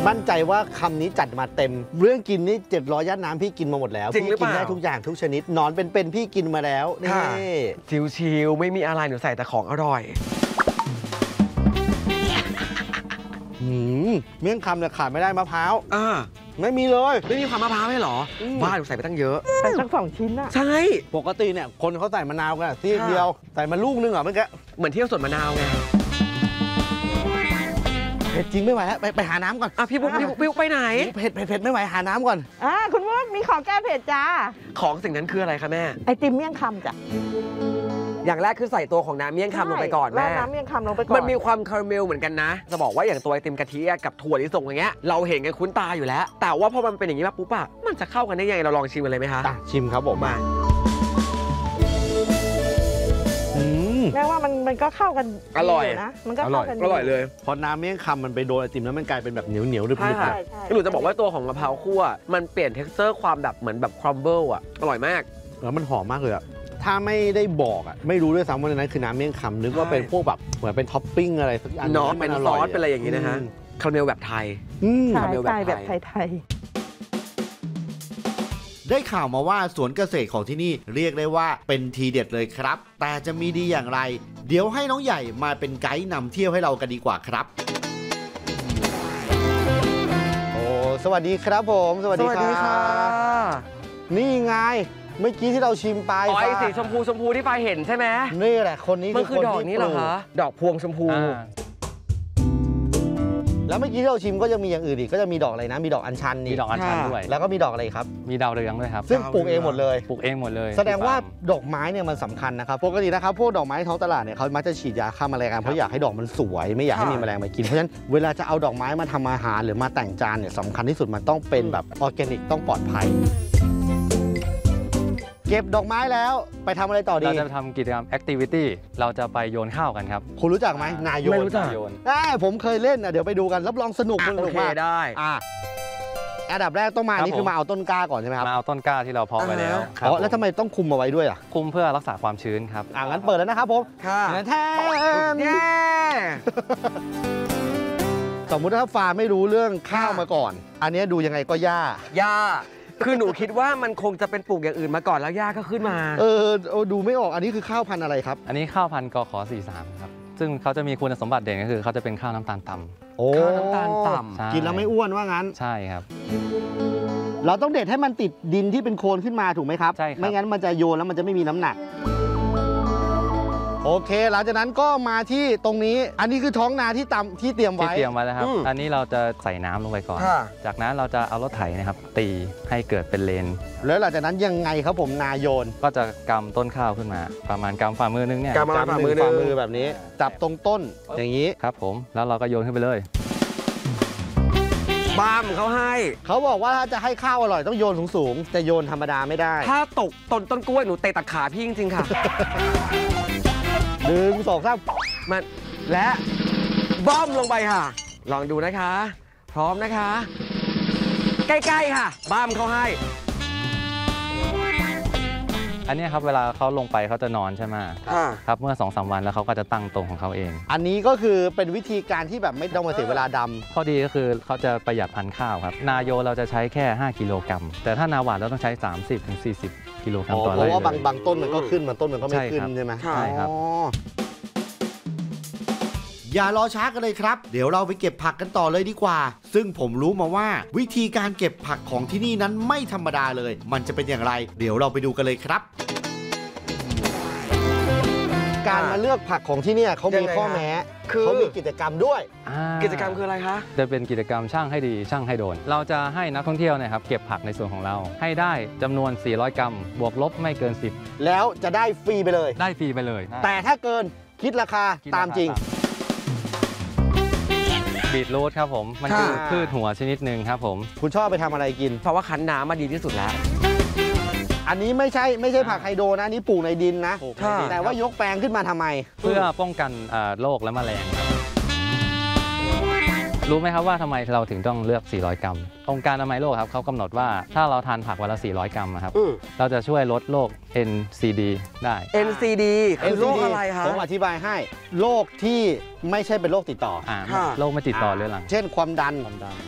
มั่นใจว่าคำนี้จัดมาเต็มเรื่องกินนี่700ย่านน้ำพี่กินมาหมดแล้วจริงหรือเปล่าพี่กินได้ทุกอย่างทุกชนิดนอนเป็นพี่กินมาแล้วนี่ชิวๆไม่มีอะไรหนูใส่แต่ของอร่อยเมี่ยงคำเนี่ยขาดไม่ได้มะพร้าว ไม่มีเลยไม่มีความมะพร้าวให้หรอว่าหนูใส่ไปตั้งเยอะใส่ตั้ง2 ชิ้นอะใช่ปกติเนี่ยคนเขาใส่มะนาวกันที่เดียวใส่มาลูกนึงเหรอเมื่อกี้เหมือนเที่ยวสวนมะนาวไงเผ็ดจริงไม่ไหวแล้วไปหาน้ำก่อนพี่บุ๊กไปไหนเผ็ดไม่ไหวหาน้ำก่อนคุณมุกมีของแก้เผ็ดจ้าของสิ่งนั้นคืออะไรคะแม่ไอติมเมี่ยงคำจ้ะอย่างแรกคือใส่ตัวของน้ำเมี่ยงคำลงไปก่อนแม่น้ำเมี่ยงคำลงไปก่อนมันมีความคาราเมลเหมือนกันนะจะบอกว่าอย่างตัวไอติมกะทิกับถั่วลิสงอย่างเงี้ยเราเห็นกันคุ้นตาอยู่แล้วแต่ว่าพอมันเป็นอย่างนี้มาปุ๊บอะมันจะเข้ากันได้ยังไงเราลองชิมกันเลยไหมคะชิมครับผมมาแม้ว่ามันก็เข้ากันอร่อยนะมันก็เข้ากันอร่อยเลยพอน้ำเมี่ยงคำมันไปโดนไอติมแล้วมันกลายเป็นแบบเหนียวๆดึบๆใช่หนูจะบอกว่าตัวของมะพร้าวคั่วมันเปลี่ยนเท็กซ์เจอร์ความแบบเหมือนแบบครัมเบิลอะอร่อยมากแล้วมันหอมมากเลยอะถ้าไม่ได้บอกอะไม่รู้ด้วยซ้ำว่าในนั้นคือน้ำเมี่ยงคำนึกว่าเป็นพวกแบบเหมือนเป็นท็อปปิ้งอะไรสักอย่างเนาะเป็นซอสเป็นอะไรอย่างงี้นะฮะคาราเมลแบบไทยคาราเมลแบบไทยได้ข่าวมาว่าสวนเกษตรของที่นี่เรียกได้ว่าเป็นทีเด็ดเลยครับแต่จะมีดีอย่างไรเดี๋ยวให้น้องใหญ่มาเป็นไกด์นำเที่ยวให้เรากันดีกว่าครับโอ้สวัสดีครับผมสวัสดีค่ะนี่ไงเมื่อกี้ที่เราชิมไปไอ้สีชมพูที่ไฟเห็นใช่ไหมนี่แหละคนนี้คือดอกนี้เหรอคะดอกพวงชมพูแล้วเมื่อกี้ที่เราชิมก็ยังมีอย่างอื่นอีกก็จะมีดอกอะไรนะมีดอกอัญชันนี่มีดอกอัญชันด้วยแล้วก็มีดอกอะไรครับมีดาวเรืองด้วยครับซึ่งปลูกเองหมดเลยปลูกเองหมดเลยแสดงว่าดอกไม้เนี่ยมันสำคัญนะครับปกตินะครับพวกดอกไม้ท้องตลาดเนี่ยเขามักจะฉีดยาฆ่าแมลงเพราะอยากให้ดอกมันสวยไม่อยากให้มีแมลงมากินเพราะฉะนั้นเวลาจะเอาดอกไม้มาทำอาหารหรือมาแต่งจานเนี่ยสำคัญที่สุดมันต้องเป็นแบบออร์แกนิกต้องปลอดภัยเก็บดอกไม้แล้วไปทำอะไรต่อดีเราจะทำกิจกรรมแอคทิวิตี้เราจะไปโยนข้าวกันครับคุณรู้จักไหมนายโยนไม่รู้จักผมเคยเล่นเดี๋ยวไปดูกันรับรองสนุกโอเคได้อันดับแรกต้องมานี่คือมาเอาต้นกล้าก่อนใช่ไหมครับมาเอาต้นกล้าที่เราเพาะไปแล้วแล้วทำไมต้องคุมเอาไว้ด้วยอ่ะคุมเพื่อรักษาความชื้นครับงั้นเปิดแล้วนะครับผมแท้สมมุติถ้าฟาไม่รู้เรื่องข้าวมาก่อนอันนี้ดูยังไงก็หญ้าคือหนูคิดว่ามันคงจะเป็นปลูกอย่างอื่นมาก่อนแล้วหญ้าก็ขึ้นมาดูไม่ออกอันนี้คือข้าวพันธุ์อะไรครับอันนี้ข้าวพันธุ์กข43ครับซึ่งเขาจะมีคุณสมบัติเด่นก็คือเขาจะเป็นข้าวน้ำตาลต่ำข้าวน้ำตาลต่ำกินแล้วไม่อ้วนว่างั้นใช่ครับเราต้องเด็ดให้มันติดดินที่เป็นโคนขึ้นมาถูกไหมครับใช่ครับไม่งั้นมันจะโยนแล้วมันจะไม่มีน้ำหนักโอเคหลังจากนั้นก็มาที่ตรงนี้อันนี้คือท้องนาที่เตรียมไว้แล้วครับอันนี้เราจะใส่น้ำลงไปก่อนจากนั้นเราจะเอารถไถนะครับตีให้เกิดเป็นเลนแล้วหลังจากนั้นยังไงครับผมนาโยนก็จะกำต้นข้าวขึ้นมาประมาณกำฝ่ามือนึงเนี่ยกำฝ่ามือแบบนี้จับตรงต้นอย่างนี้ครับผมแล้วเราก็โยนขึ้นไปเลยบ้ามเขาบอกว่าถ้าจะให้ข้าวอร่อยต้องโยนสูงจะโยนธรรมดาไม่ได้ถ้าตกต้นกล้วยหนูเตะตัดขาพี่จริงๆค่ะ 1 2 3 มันและบ้อมลงไปค่ะลองดูนะคะพร้อมนะคะใกล้ๆค่ะบ้ามเขาให้อันนี้ครับเวลาเขาลงไปเขาจะนอนใช่ไหมครับเมื่อ 2-3 วันแล้วเขาก็จะตั้งตรงของเขาเองอันนี้ก็คือเป็นวิธีการที่แบบไม่ต้องมาเสียเวลาดำข้อดีก็คือเขาจะประหยัดพันธุ์ข้าวครับนาโยเราจะใช้แค่5กิโลกรัมแต่ถ้านาหวานเราต้องใช้30-40กิโลกรัมต่อไร่เพราะว่าบางต้นมันก็ขึ้นบางต้นมันก็ไม่ขึ้นใช่ไหมใช่ครับอย่ารอช้ากันเลยครับเดี๋ยวเราไปเก็บผักกันต่อเลยดีกว่าซึ่งผมรู้มาว่าวิธีการเก็บผักของที่นี่นั้นไม่ธรรมดาเลยมันจะเป็นอย่างไรเดี๋ยวเราไปดูกันเลยครับการมาเลือกผักของที่นี่เขามีข้อแม้เขามีกิจกรรมด้วยกิจกรรมคืออะไรคะจะเป็นกิจกรรมช่างให้ดีช่างให้โดนเราจะให้นักท่องเที่ยวนะครับเก็บผักในส่วนของเราให้ได้จำนวน400 กรัมบวกลบไม่เกิน10 แล้วจะได้ฟรีไปเลยได้ฟรีไปเลยแต่ถ้าเกินคิดราคาตามจริงบีทรูทครับผมมันคือพืชหัวชนิดหนึ่งครับผมคุณชอบไปทำอะไรกินเพราะว่าคั้นน้ำมาดีที่สุดแล้วอันนี้ไม่ใช่ผักไฮโดรนะนี่ปลูกในดินนะแต่ว่ายกแปลงขึ้นมาทำไมเพื่อป้องกันโรคและแมลงรู้ไหมครับว่าทำไมเราถึงต้องเลือก400 กรัมองค์การอนามัยโลกครับเขากำหนดว่าถ้าเราทานผักวันละ400 กรัมครับเราจะช่วยลดโรค NCD ได้ NCD คือโรคอะไรคะผมอธิบายให้โรคที่ไม่ใช่เป็นโรคติดต่อโรคไม่ติดต่อเรื้อรังเช่นความดัน